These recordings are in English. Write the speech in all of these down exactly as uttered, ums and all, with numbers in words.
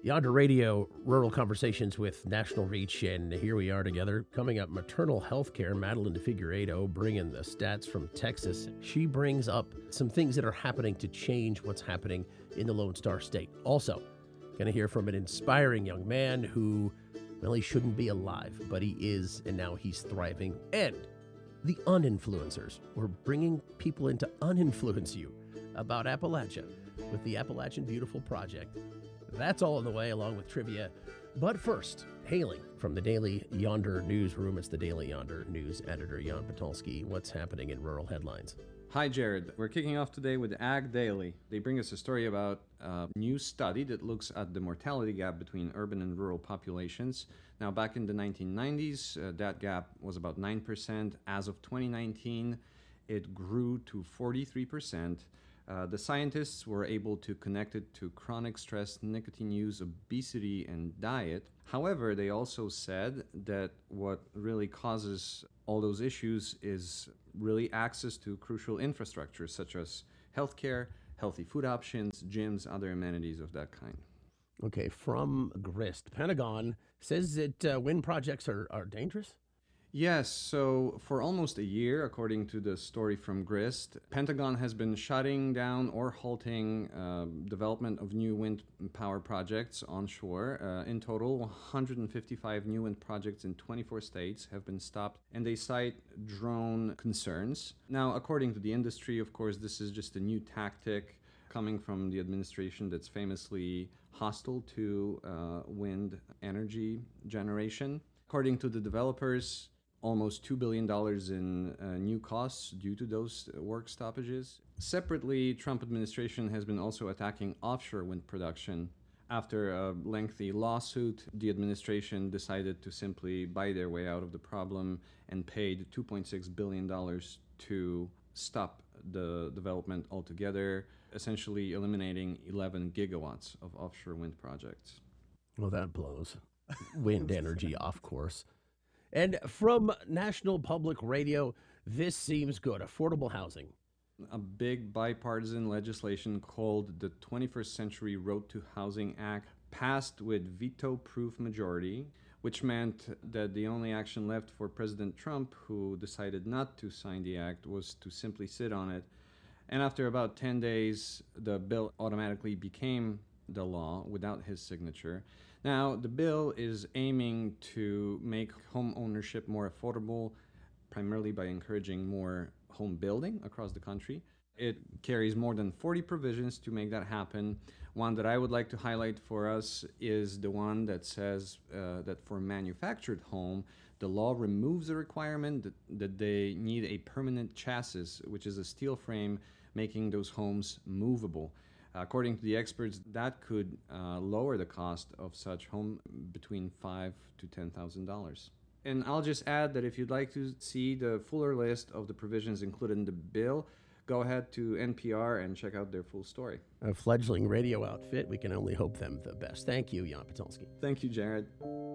Yonder Radio, Rural Conversations with National Reach, and here we are together. Coming up, maternal health care. Madeline DeFigueiredo bringing the stats from Texas. She brings up some things that are happening to change what's happening in the Lone Star State. Also, going to hear from an inspiring young man who, well, he shouldn't be alive, but he is, and now he's thriving. And the uninfluencers. We're bringing people in to uninfluence you about Appalachia with the Appalachian Beautiful Project. That's all in the way, along with trivia. But first, hailing from the Daily Yonder newsroom, it's the Daily Yonder news editor, Jan Patulski. What's happening in rural headlines? Hi, Jared. We're kicking off today with Ag Daily. They bring us a story about a new study that looks at the mortality gap between urban and rural populations. Now, back in the nineteen nineties, uh, that gap was about nine percent. As of twenty nineteen, it grew to forty-three percent. Uh, the scientists were able to connect it to chronic stress, nicotine use, obesity, and diet. However, they also said that what really causes all those issues is really access to crucial infrastructure, such as healthcare, healthy food options, gyms, other amenities of that kind. Okay, from Grist. Pentagon says that uh, wind projects are, are dangerous? Yes, so for almost a year, according to the story from Grist, Pentagon has been shutting down or halting uh, development of new wind power projects onshore. Uh, in total, one hundred fifty-five new wind projects in twenty-four states have been stopped, and they cite drone concerns. Now, according to the industry, of course, this is just a new tactic coming from the administration that's famously hostile to uh, wind energy generation. According to the developers, almost two billion dollars in uh, new costs due to those work stoppages. Separately, Trump administration has been also attacking offshore wind production. After a lengthy lawsuit, the administration decided to simply buy their way out of the problem and paid two point six billion dollars to stop the development altogether, essentially eliminating eleven gigawatts of offshore wind projects. Well, that blows. Wind energy off course. And from National Public Radio, this seems good. Affordable housing. A big bipartisan legislation called the twenty-first Century Road to Housing Act passed with veto-proof majority, which meant that the only action left for President Trump, who decided not to sign the act, was to simply sit on it. And after about ten days, the bill automatically became the law without his signature. Now, the bill is aiming to make home ownership more affordable, primarily by encouraging more home building across the country. It carries more than forty provisions to make that happen. One that I would like to highlight for us is the one that says uh, that for manufactured home, the law removes the requirement that, that they need a permanent chassis, which is a steel frame, making those homes movable. According to the experts, that could uh, lower the cost of such home between five to ten thousand dollars. And I'll just add that if you'd like to see the fuller list of the provisions included in the bill, go ahead to N P R and check out their full story. A fledgling radio outfit. We can only hope them the best. Thank you, Jan Patulski. Thank you, Jared.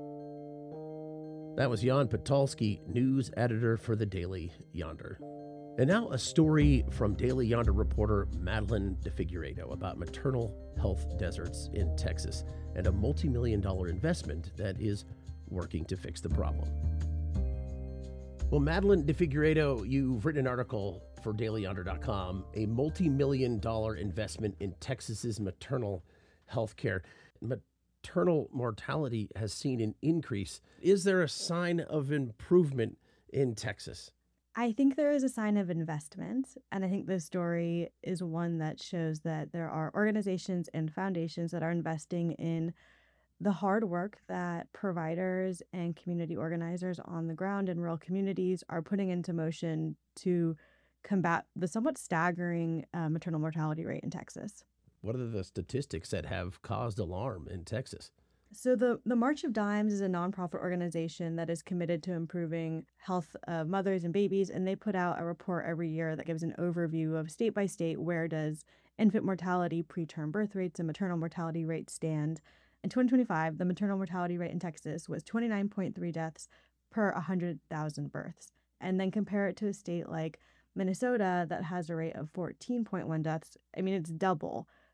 That was Jan Patulski, news editor for the Daily Yonder. And now a story from Daily Yonder reporter Madeline DeFigueiredo about maternal health deserts in Texas and a multi-million dollar investment that is working to fix the problem. Well, Madeline DeFigueiredo, you've written an article for daily yonder dot com, a multi-million dollar investment in Texas's maternal health care. Maternal mortality has seen an increase. Is there a sign of improvement in Texas? I think there is a sign of investment, and I think this story is one that shows that there are organizations and foundations that are investing in the hard work that providers and community organizers on the ground in rural communities are putting into motion to combat the somewhat staggering uh, maternal mortality rate in Texas. What are the statistics that have caused alarm in Texas? So the, the March of Dimes is a nonprofit organization that is committed to improving health of mothers and babies, and they put out a report every year that gives an overview of state by state where does infant mortality, preterm birth rates, and maternal mortality rates stand. In twenty twenty-five, the maternal mortality rate in Texas was twenty-nine point three deaths per one hundred thousand births. And then compare it to a state like Minnesota that has a rate of fourteen point one deaths. I mean, it's double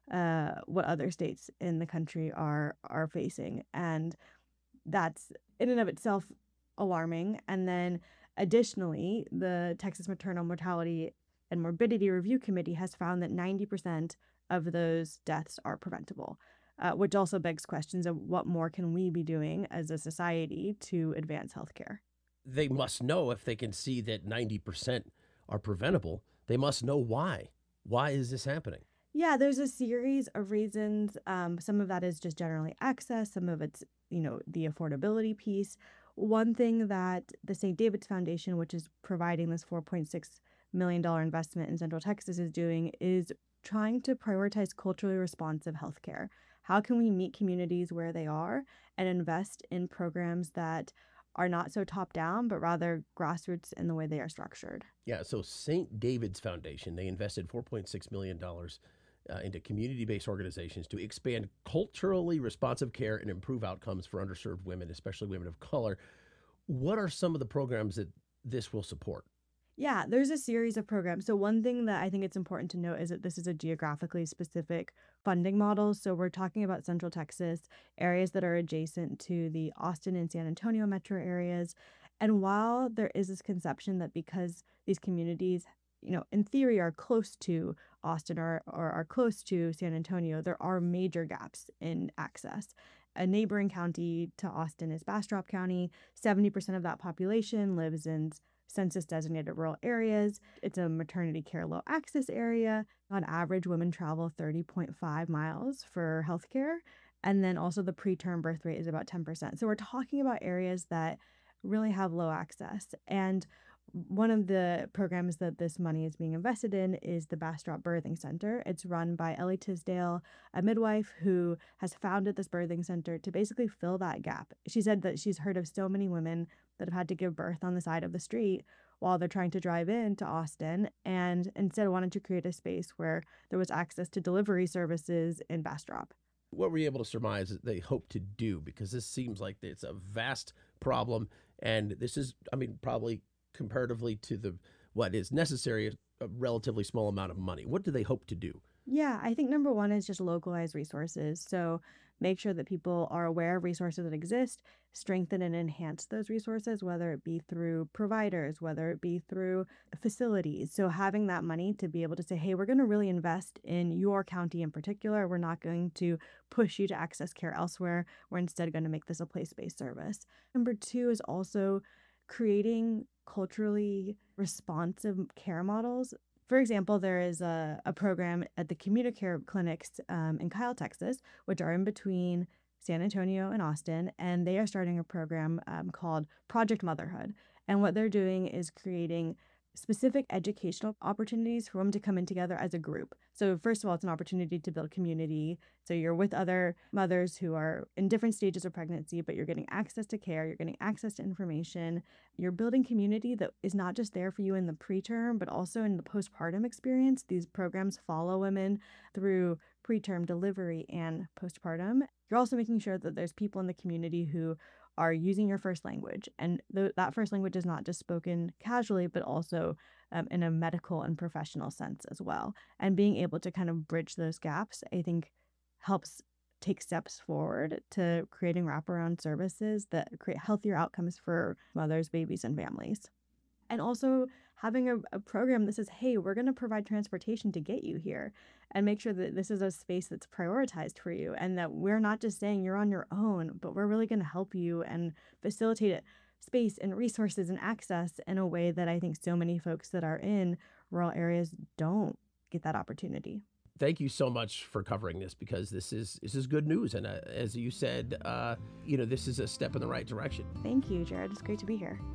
uh, what other states in the country are are facing. And that's in and of itself alarming. And then additionally, the Texas Maternal Mortality and Morbidity Review Committee has found that ninety percent of those deaths are preventable, uh, which also begs questions of what more can we be doing as a society to advance healthcare. They must know, if they can see that ninety percent are preventable, they must know why. Why is this happening? Yeah, there's a series of reasons. Um, some of that is just generally access. Some of it's, you know, the affordability piece. One thing that the Saint David's Foundation, which is providing this four point six million dollars investment in Central Texas, is doing is trying to prioritize culturally responsive healthcare. How can we meet communities where they are and invest in programs that are not so top down, but rather grassroots in the way they are structured? Yeah, so Saint David's Foundation, they invested four point six million dollars uh, into community-based organizations to expand culturally responsive care and improve outcomes for underserved women, especially women of color. What are some of the programs that this will support? Yeah, there's a series of programs. So one thing that I think it's important to note is that this is a geographically specific funding model. So we're talking about Central Texas, areas that are adjacent to the Austin and San Antonio metro areas. And while there is this conception that because these communities, you know, in theory are close to Austin or, or are close to San Antonio, there are major gaps in access. A neighboring county to Austin is Bastrop County. seventy percent of that population lives in census designated rural areas. It's a maternity care low access area. On average, women travel thirty point five miles for healthcare. And then also the preterm birth rate is about ten percent. So we're talking about areas that really have low access. And one of the programs that this money is being invested in is the Bastrop Birthing Center. It's run by Ellie Tisdale, a midwife who has founded this birthing center to basically fill that gap. She said that she's heard of so many women that have had to give birth on the side of the street while they're trying to drive into Austin, and instead wanted to create a space where there was access to delivery services in Bastrop. What were you able to surmise that they hope to do? Because this seems like it's a vast problem, and this is, I mean, probably comparatively to the what is necessary, a relatively small amount of money. What do they hope to do? Yeah, I think number one is just localize resources. So make sure that people are aware of resources that exist, strengthen and enhance those resources, whether it be through providers, whether it be through facilities. So having that money to be able to say, hey, we're going to really invest in your county in particular. We're not going to push you to access care elsewhere. We're instead going to make this a place-based service. Number two is also creating culturally responsive care models. For example, there is a, a program at the CommuniCare clinics um, in Kyle, Texas, which are in between San Antonio and Austin, and they are starting a program um, called Project Motherhood. And what they're doing is creating specific educational opportunities for women to come in together as a group. So first of all, it's an opportunity to build community. So you're with other mothers who are in different stages of pregnancy, but you're getting access to care, you're getting access to information. You're building community that is not just there for you in the preterm, but also in the postpartum experience. These programs follow women through preterm, delivery, and postpartum. You're also making sure that there's people in the community who are using your first language. And th- that first language is not just spoken casually, but also um, in a medical and professional sense as well. And being able to kind of bridge those gaps, I think, helps take steps forward to creating wraparound services that create healthier outcomes for mothers, babies, and families. And also having a, a program that says, hey, we're going to provide transportation to get you here, and make sure that this is a space that's prioritized for you, and that we're not just saying you're on your own, but we're really going to help you and facilitate it, space and resources and access in a way that I think so many folks that are in rural areas don't get that opportunity. Thank you so much for covering this, because this is this is good news. And uh, as you said, uh, you know, this is a step in the right direction. Thank you, Jared. It's great to be here.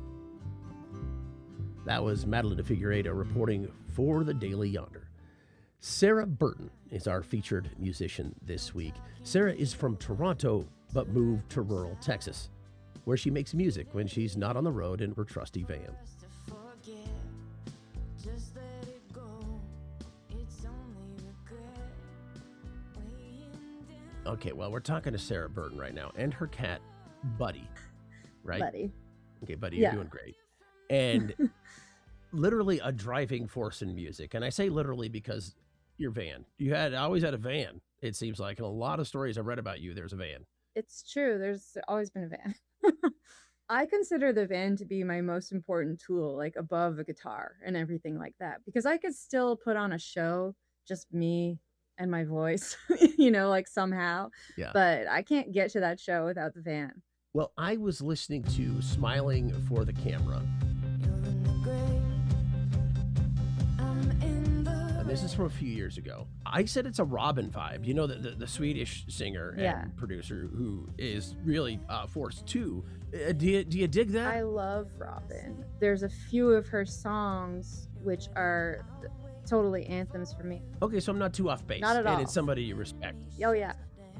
That was Madeline DeFigueiredo reporting for the Daily Yonder. Sarah Burton is our featured musician this week. Sarah is from Toronto, but moved to rural Texas, where she makes music when she's not on the road in her trusty van. Okay, well, we're talking to Sarah Burton right now and her cat, Buddy, right? Buddy. Okay, Buddy, Yeah. you're doing great. And literally a driving force in music. And I say literally because your van. You had always had a van. It seems like in a lot of stories I've read about you, there's a van. It's true. There's always been a van. I consider the van to be my most important tool, like above a guitar and everything like that, because I could still put on a show, just me and my voice, you know, like somehow. Yeah. But I can't get to that show without the van. Well, I was listening to Smiling for the Camera. And this is from a few years ago. I said it's a Robin vibe. You know, the, the, the Swedish singer and Yeah. producer who is really uh, Force two. Uh, do, you, do you dig that? I love Robin. There's a few of her songs which are totally anthems for me. Okay, so I'm not too off base. Not at and all. it's somebody you respect. Oh, yeah.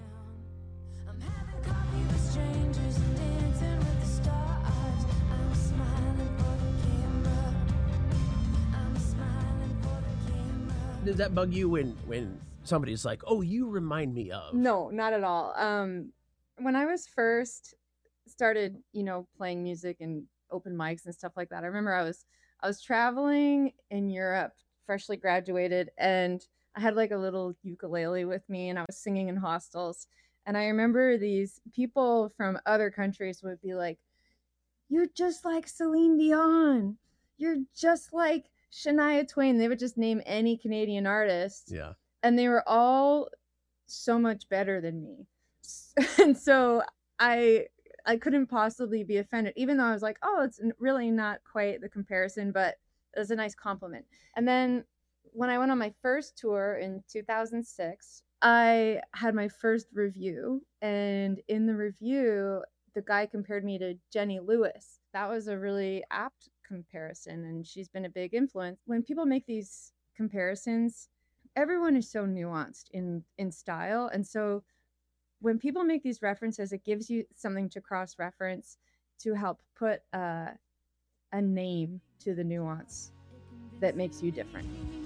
Does that bug you when, when somebody's like, oh, you remind me of? No, not at all. Um, when I was first started, you know, playing music and open mics and stuff like that, I remember I was I was traveling in Europe, freshly graduated, and I had like a little ukulele with me, and I was singing in hostels. And I remember these people from other countries would be like, "You're just like Celine Dion. You're just like Shania Twain." They would just name any Canadian artist. Yeah. And they were all so much better than me. And so I I couldn't possibly be offended, even though I was like, oh, it's really not quite the comparison, but it was a nice compliment. And then when I went on my first tour in two thousand six, I had my first review. And in the review, the guy compared me to Jenny Lewis. That was a really apt comparison, and she's been a big influence. When people make these comparisons, everyone is so nuanced in in style, and so when people make these references, it gives you something to cross-reference to help put uh, a name to the nuance that makes you different.